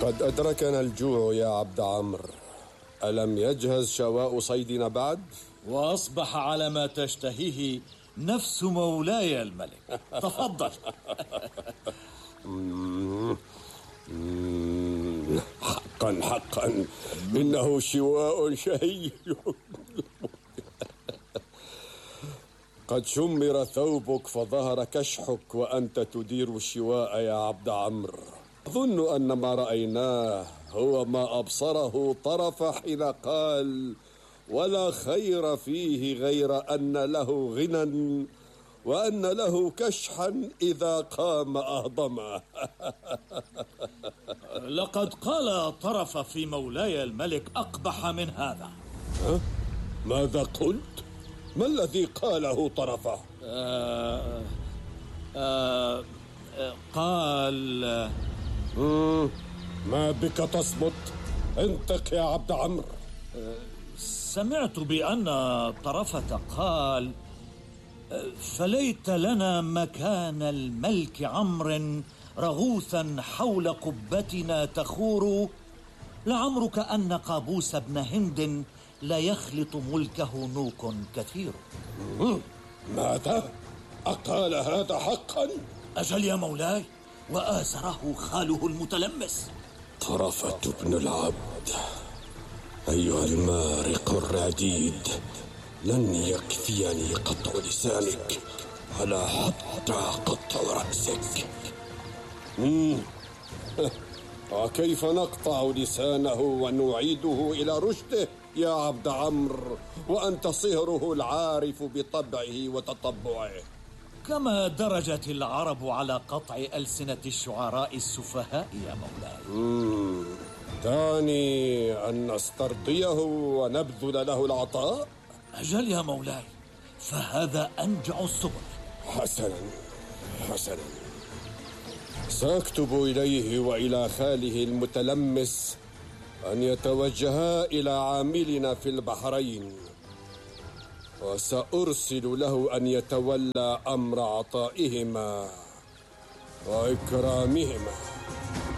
قد أدركنا الجوع يا عبد عمرو. ألم يجهز شواء صيدنا بعد؟ وأصبح على ما تشتهيه نفس مولاي الملك. تفضل. حقا إنه شواء شهي. قد شمر ثوبك فظهر كشحك وأنت تدير الشواء يا عبد عمرو. أظن أن ما رأيناه هو ما أبصره طرف حين قال: ولا خير فيه غير أن له غنى وأن له كشحا إذا قام أهضما. لقد قال طرف في مولاي الملك أقبح من هذا. ماذا قلت؟ ما الذي قاله طرفه؟ قال ما بك تصمت؟ انطق يا عبد عمرو. سمعت بأن طرفة قال: فليت لنا مكان الملك عمرو رغوثا حول قبتنا تخور، لعمرك أن قابوس بن هند لا يخلط ملكه نوك كثير. ماذا؟ أقال هذا حقا؟ أجل يا مولاي، وآزره خاله المتلمس. طرفة بن العبد، أيها المارق الرديد، لن يكفيني قطع لسانك على حتى قطع رأسك. وكيف نقطع لسانه ونعيده إلى رشده يا عبد عمرو وأنت صهره العارف بطبعه وتطبعه؟ كما درجت العرب على قطع ألسنة الشعراء السفهاء يا مولاي. تعني أن نسترضيه ونبذل له العطاء؟ أجل يا مولاي، فهذا أنجع السبل. حسنا، سأكتب إليه وإلى خاله المتلمس أن يتوجها إلى عاملنا في البحرين، وسأرسل له أن يتولى أمر عطائهما وإكرامهما.